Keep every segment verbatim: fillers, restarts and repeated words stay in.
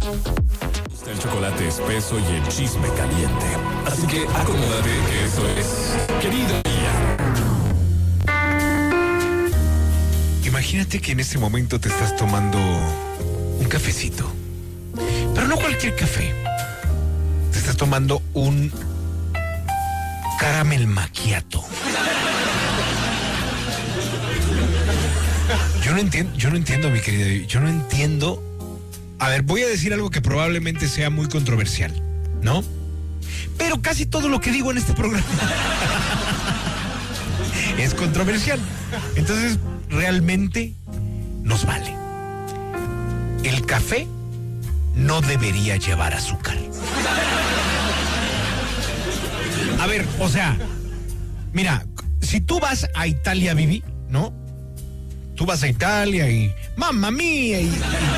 El chocolate espeso y el chisme caliente. Así que acomódate, que eso es Querido Día. Imagínate que en este momento te estás tomando un cafecito. Pero no cualquier café. Te estás tomando un caramel macchiato. Yo no entiendo, yo no entiendo, mi querida, yo no entiendo. A ver, voy a decir algo que probablemente sea muy controversial, ¿no? Pero casi todo lo que digo en este programa es controversial. Entonces, realmente nos vale. El café no debería llevar azúcar. A ver, o sea, mira, si tú vas a Italia, Vivi, ¿no? Tú vas a Italia y mamma mía y, y,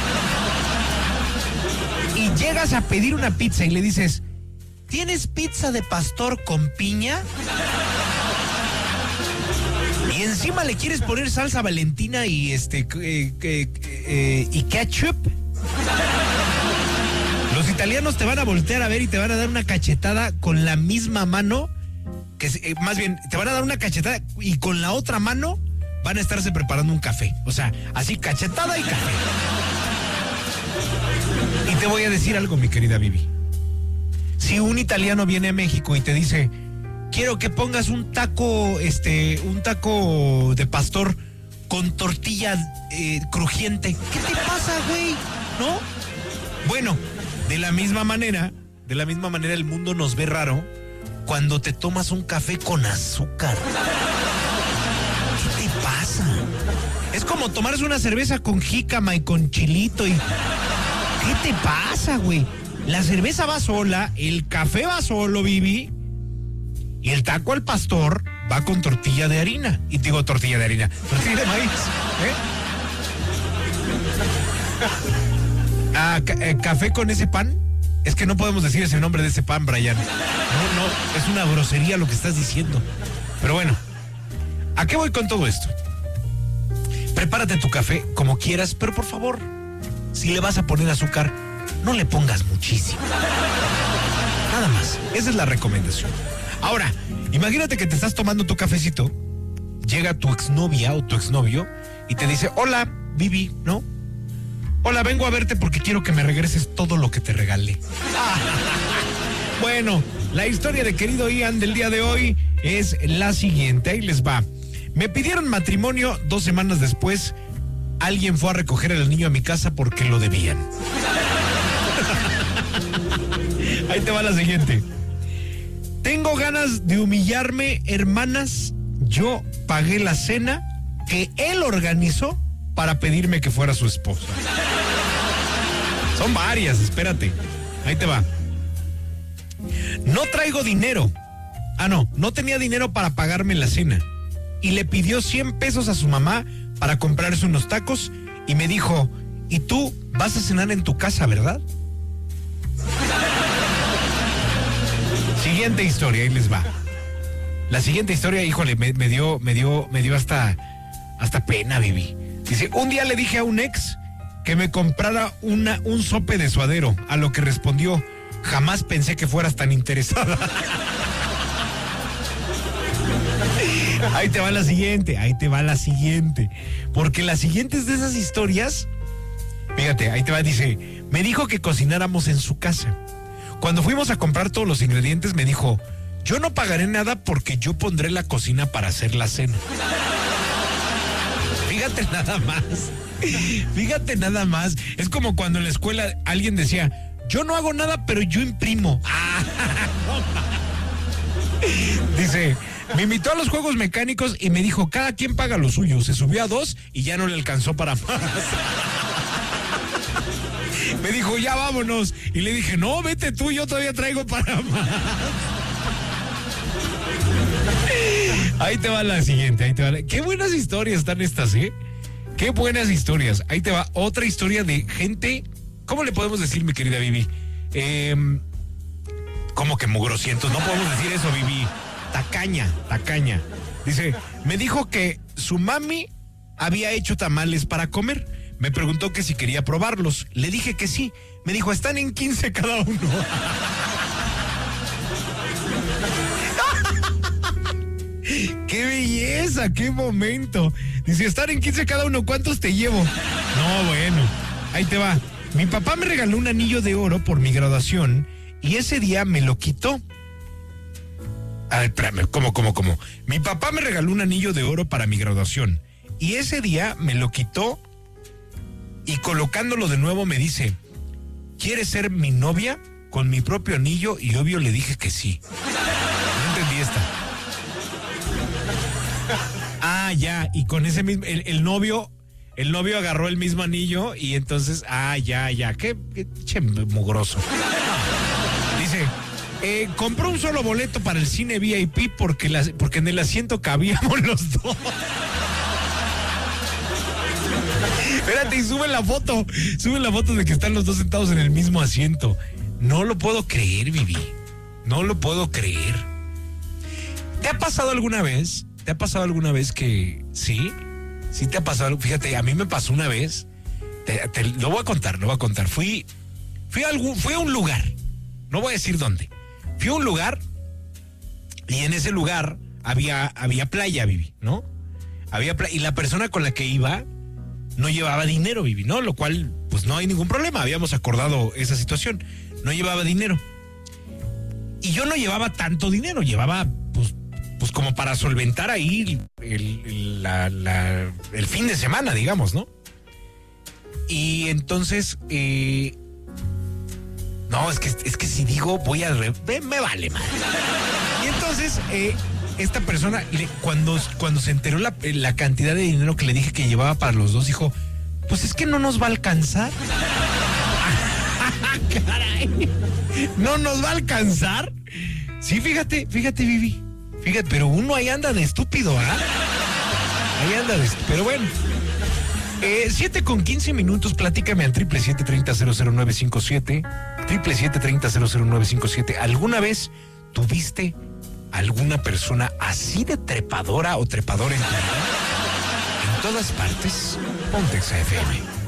y llegas a pedir una pizza y le dices, ¿tienes pizza de pastor con piña? Y encima le quieres poner salsa Valentina y este eh, eh, eh, y ketchup. Los italianos te van a voltear a ver y te van a dar una cachetada con la misma mano, que eh, más bien te van a dar una cachetada y con la otra mano van a estarse preparando un café. O sea, así cachetada y café. Y te voy a decir algo, mi querida Vivi. Si un italiano viene a México y te dice, quiero que pongas un taco, este, un taco de pastor con tortilla eh, crujiente, ¿qué te pasa, güey? ¿No? Bueno, de la misma manera, de la misma manera el mundo nos ve raro cuando te tomas un café con azúcar. ¿Qué te pasa? Es como tomarse una cerveza con jícama y con chilito y... ¿Qué te pasa, güey? La cerveza va sola, el café va solo, Vivi, y el taco al pastor va con tortilla de harina. Y digo tortilla de harina, tortilla de maíz, ¿eh? Ah, ca- eh, café con ese pan. Es que no podemos decir ese nombre de ese pan, Brian. No, no, es una grosería lo que estás diciendo. Pero bueno, ¿a qué voy con todo esto? Prepárate tu café como quieras, pero por favor, si le vas a poner azúcar, no le pongas muchísimo. Nada más, esa es la recomendación. Ahora, imagínate que te estás tomando tu cafecito, llega tu exnovia o tu exnovio y te dice, hola, Vivi, ¿no? Hola, vengo a verte porque quiero que me regreses todo lo que te regalé. Ah, bueno, la historia de querido Ian del día de hoy es la siguiente, ahí les va. Me pidieron matrimonio, dos semanas después, alguien fue a recoger al niño a mi casa porque lo debían. Ahí te va la siguiente. Tengo ganas de humillarme, hermanas. Yo pagué la cena que él organizó para pedirme que fuera su esposa. Son varias, espérate. Ahí te va. No traigo dinero. Ah, no, no tenía dinero para pagarme la cena. Y le pidió cien pesos a su mamá para comprarse unos tacos y me dijo, ¿y tú vas a cenar en tu casa, verdad? Siguiente historia, ahí les va. La siguiente historia, híjole, me, me dio, me dio, me dio hasta, hasta pena, Vivi. Dice, un día le dije a un ex que me comprara una, un sope de suadero, a lo que respondió, jamás pensé que fueras tan interesada. Ahí te va la siguiente, ahí te va la siguiente. Porque la siguiente es de esas historias. Fíjate, ahí te va, dice, me dijo que cocináramos en su casa. Cuando fuimos a comprar todos los ingredientes me dijo, yo no pagaré nada porque yo pondré la cocina para hacer la cena. Fíjate nada más, fíjate nada más. Es como cuando en la escuela alguien decía, yo no hago nada pero yo imprimo. Ah, no. Dice, me invitó a los juegos mecánicos y me dijo, cada quien paga lo suyo. Se subió a dos y ya no le alcanzó para más. Me dijo, ya vámonos. Y le dije, no, vete tú, yo todavía traigo para más. Ahí te va la siguiente, ahí te va la... Qué buenas historias están estas, ¿eh? Qué buenas historias. Ahí te va otra historia de gente, ¿cómo le podemos decir, mi querida Vivi? Eh, ¿Cómo que mugrosientos? No podemos decir eso, Vivi. Tacaña, tacaña. Dice, me dijo que su mami había hecho tamales para comer, Me preguntó que si quería probarlos. Le dije que sí. Me dijo, están en quince cada uno. ¡Qué belleza! ¡Qué momento! Dice, están en quince cada uno, ¿cuántos te llevo? No, bueno, ahí te va. Mi papá me regaló un anillo de oro por mi graduación y ese día me lo quitó. A ver, espérame, ¿cómo, cómo, cómo? Mi papá me regaló un anillo de oro para mi graduación y ese día me lo quitó y colocándolo de nuevo me dice, ¿quieres ser mi novia? Con mi propio anillo y obvio le dije que sí. No entendí esta. Ah, ya, y con ese mismo, el, el novio, el novio agarró el mismo anillo y entonces, ah, ya, ya, qué, qué che mugroso. Dice, eh, compró un solo boleto para el cine V I P porque, la, porque en el asiento cabíamos los dos. Espérate, y suben la foto, suben la foto de que están los dos sentados en el mismo asiento. No lo puedo creer, Vivi, no lo puedo creer. ¿Te ha pasado alguna vez? ¿Te ha pasado alguna vez que sí? Sí te ha pasado, fíjate, a mí me pasó una vez, te, te, lo voy a contar, lo voy a contar. Fui, fui, a algún, fui a un lugar, no voy a decir dónde. Fui a un lugar y en ese lugar había, había playa, Vivi, ¿no? Había playa, y la persona con la que iba no llevaba dinero, Vivi, ¿no? Lo cual, pues no hay ningún problema, habíamos acordado esa situación. No llevaba dinero. Y yo no llevaba tanto dinero, llevaba, pues, pues como para solventar ahí el, el, la, la, el fin de semana, digamos, ¿no? Y entonces, eh, no, es que, es que si digo voy a... Re, me, me vale, madre. Y entonces, eh, esta persona, le, cuando, cuando se enteró la, la cantidad de dinero que le dije que llevaba para los dos, dijo, pues es que no nos va a alcanzar. Caray, ¿no nos va a alcanzar? Sí, fíjate, fíjate, Vivi. Fíjate, pero uno ahí anda de estúpido, ¿ah? Ahí anda de estúpido. Pero bueno. Eh, siete con quince minutos, platícame al triple siete treinta cero cero nueve cinco siete. Triple siete treinta cero cero nueve cinco siete. ¿Alguna vez tuviste alguna persona así de trepadora o trepador en tu vida? En todas partes, Pontex F M.